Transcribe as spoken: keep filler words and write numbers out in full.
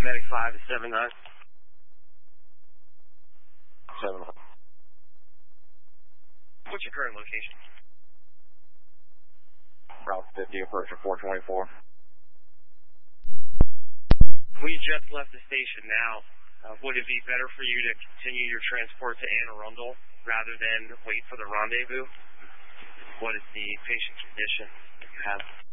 Medic five to seven nine. seven nine. What's your current location? Route fifty, approaching four twenty-four. We just left the station now. Uh, would it be better for you to continue your transport to Anne Arundel rather than wait for the rendezvous? What is the patient condition you have?